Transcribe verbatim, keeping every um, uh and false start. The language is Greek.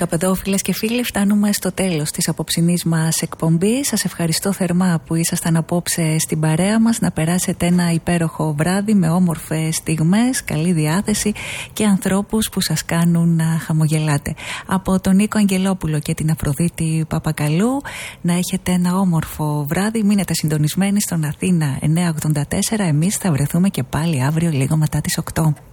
δεκαπεντόφιλες και φίλοι, φτάνουμε στο τέλος της απόψινής μας εκπομπής. Σας ευχαριστώ θερμά που ήσασταν απόψε στην παρέα μας. Να περάσετε ένα υπέροχο βράδυ με όμορφες στιγμές, καλή διάθεση και ανθρώπους που σας κάνουν να χαμογελάτε. Από τον Νίκο Αγγελόπουλο και την Αφροδίτη Παπακαλού, να έχετε ένα όμορφο βράδυ. Μείνετε συντονισμένοι στον Αθήνα εννιακόσια ογδόντα τέσσερα. Εμείς θα βρεθούμε και πάλι αύριο λίγο μετά τις οκτώ.